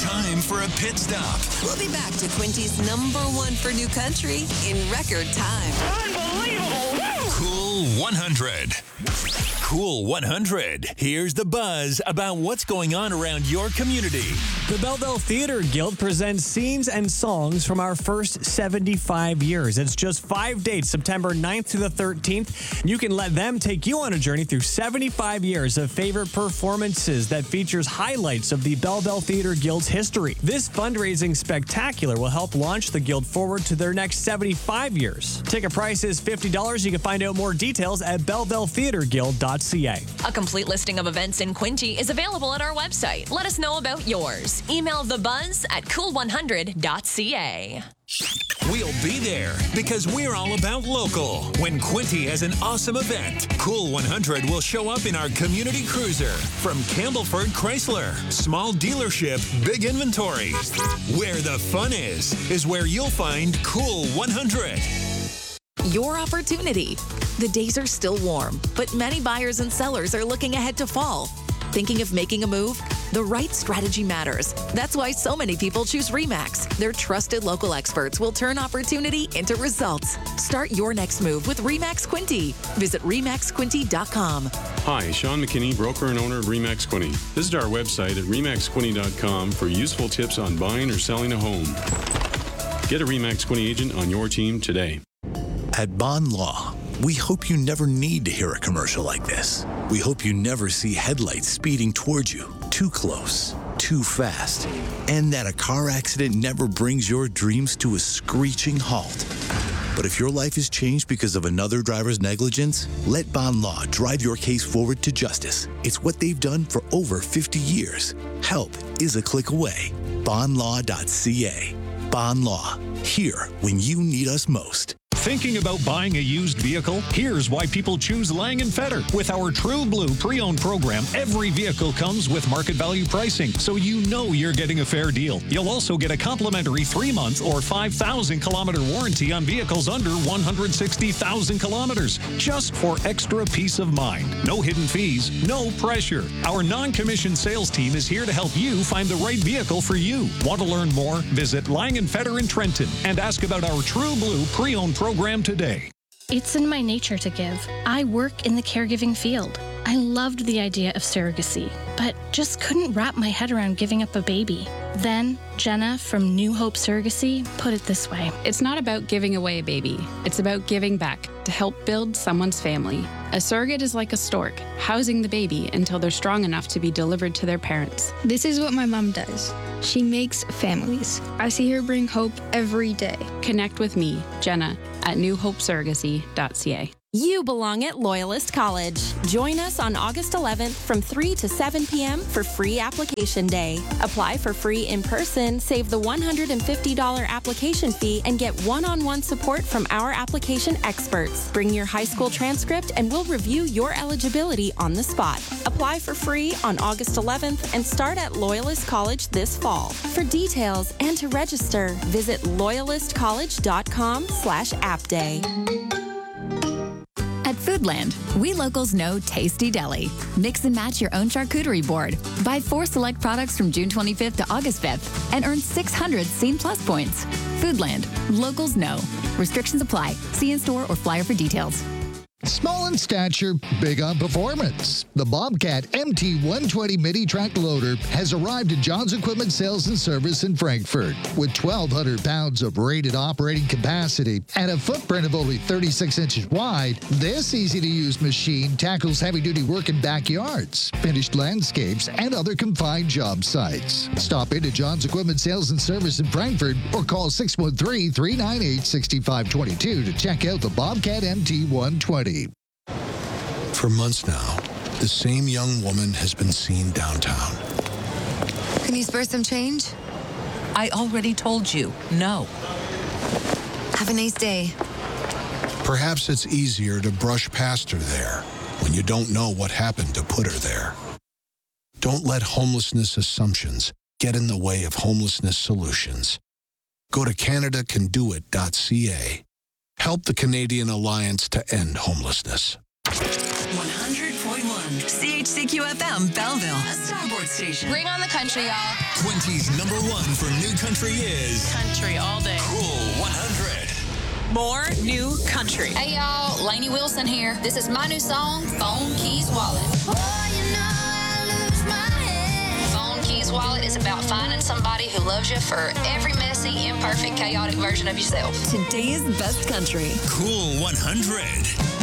time for a pit stop. We'll be back to Quinty's #1 for new country in record time. Unbelievable! Woo! Cool 100. Cool 100. Here's the buzz about what's going on around your community. The Belleville Theater Guild presents scenes and songs from our first 75 years. It's just 5 dates, September 9th to the 13th. You can let them take you on a journey through 75 years of favorite performances that features highlights of the Belleville Theater Guild's history. This fundraising spectacular will help launch the Guild forward to their next 75 years. Ticket price is $50. You can find out more details at BellevilleTheaterGuild.ca. A complete listing of events in Quinty is available at our website. Let us know about yours. Email thebuzz@cool100.ca. We'll be there because we're all about local. When Quinty has an awesome event, Cool 100 will show up in our community cruiser. From Campbellford Chrysler, small dealership, big inventory. Where the fun is where you'll find Cool 100. Your opportunity. The days are still warm, but many buyers and sellers are looking ahead to fall. Thinking of making a move? The right strategy matters. That's why so many people choose RE/MAX. Their trusted local experts will turn opportunity into results. Start your next move with RE/MAX Quinty. Visit REMAXQuinty.com. Hi, Sean McKinney, broker and owner of RE/MAX Quinty. Visit our website at REMAXQuinty.com for useful tips on buying or selling a home. Get a RE/MAX Quinty agent on your team today. At Bond Law, we hope you never need to hear a commercial like this. We hope you never see headlights speeding towards you, too close, too fast, and that a car accident never brings your dreams to a screeching halt. But if your life is changed because of another driver's negligence, let Bond Law drive your case forward to justice. It's what they've done for over 50 years. Help is a click away. Bondlaw.ca. Bond Law, here when you need us most. Thinking about buying a used vehicle? Here's why people choose Lang & Fetter. With our True Blue pre-owned program, every vehicle comes with market value pricing, so you know you're getting a fair deal. You'll also get a complimentary 3-month or 5,000-kilometer warranty on vehicles under 160,000 kilometers, just for extra peace of mind. No hidden fees, no pressure. Our non-commissioned sales team is here to help you find the right vehicle for you. Want to learn more? Visit Lang & Fetter in Trenton and ask about our True Blue pre-owned program today. It's in my nature to give. I work in the caregiving field. I loved the idea of surrogacy, but just couldn't wrap my head around giving up a baby. Then, Jenna from New Hope Surrogacy put it this way. It's not about giving away a baby. It's about giving back to help build someone's family. A surrogate is like a stork, housing the baby until they're strong enough to be delivered to their parents. This is what my mom does. She makes families. I see her bring hope every day. Connect with me, Jenna, at newhopesurrogacy.ca. You belong at Loyalist College. Join us on August 11th from 3 to 7 p.m. for free application day. Apply for free in person, save the $150 application fee, and get one-on-one support from our application experts. Bring your high school transcript and we'll review your eligibility on the spot. Apply for free on August 11th and start at Loyalist College this fall. For details and to register, visit loyalistcollege.com/appday. At Foodland, we locals know Tasty Deli. Mix and match your own charcuterie board. Buy 4 select products from June 25th to August 5th and earn 600 Scene Plus points. Foodland, locals know. Restrictions apply. See in store or flyer for details. Small in stature, big on performance. The Bobcat MT120 mini track loader has arrived at John's Equipment Sales and Service in Frankfort. With 1,200 pounds of rated operating capacity and a footprint of only 36 inches wide, this easy-to-use machine tackles heavy-duty work in backyards, finished landscapes, and other confined job sites. Stop into John's Equipment Sales and Service in Frankfort or call 613-398-6522 to check out the Bobcat MT120. For months now, the same young woman has been seen downtown. Can you spare some change? I already told you, no. Have a nice day. Perhaps it's easier to brush past her there when you don't know what happened to put her there. Don't let homelessness assumptions get in the way of homelessness solutions. Go to CanadaCanDoIt.ca. Help the Canadian Alliance to End Homelessness. 100.1 CHCQ-FM, Belleville, a Starboard station. Bring on the country, y'all. Quinty's number one for new country is Country all day. Cool 100. More new country. Hey, y'all. Lainey Wilson here. This is my new song, Phone Keys Wallet. Phone Keys Wallet is about finding somebody who loves you for every messy, imperfect, chaotic version of yourself. Today's best country. Cool 100.